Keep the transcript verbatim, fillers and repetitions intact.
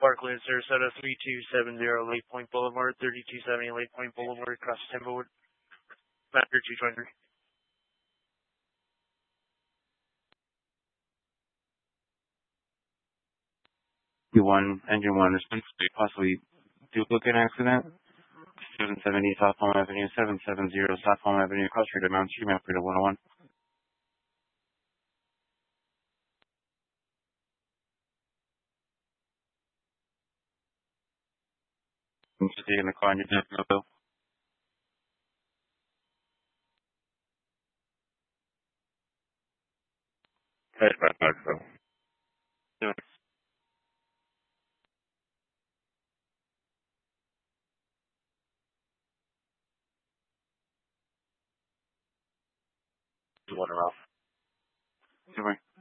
Parkland, Sarasota, three two seven zero Lake Point Boulevard, thirty-two seventy Lake Point Boulevard, across Timberwood, Mapper two twenty-three. one, engine one, response to possibly duplicate accident. seven seventy South Palm Avenue, seven seventy South Palm Avenue, cross street of Mount Street, Mount Freedom one oh one. I'm just taking the car and you're just bill. Hey, back, back, so. Yeah. You want her off? Don't worry.